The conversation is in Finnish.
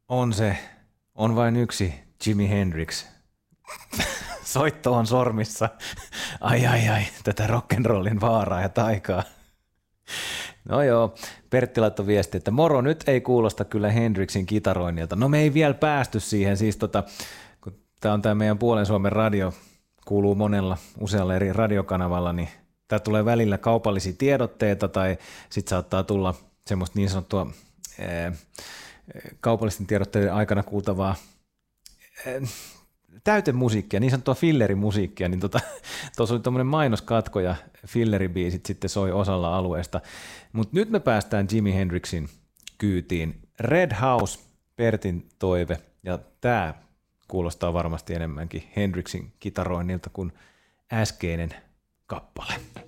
On vain yksi Jimi Hendrix. Soitto on sormissa. Ai, tätä rock'n'rollin vaaraa ja taikaa. No joo, Pertti laittoi viesti, että moro, nyt ei kuulosta kyllä Hendrixin kitaroinnilta. No me ei vielä päästy siihen, siis kun tämä on tämä meidän Puolen Suomen radio, kuuluu usealla eri radiokanavalla, niin tää tulee välillä kaupallisia tiedotteita tai sitten saattaa tulla semmoista niin sanottua kaupallisten tiedotteiden aikana kuultavaa täytemusiikkia, niin sanottua fillerimusiikkia, niin tuossa oli tommoinen mainoskatko ja filleribiisit sitten soi osalla alueesta. Mutta nyt me päästään Jimi Hendrixin kyytiin. Red House, Pertin toive, ja tämä kuulostaa varmasti enemmänkin Hendrixin kitaroinnilta kuin äskeinen kappale.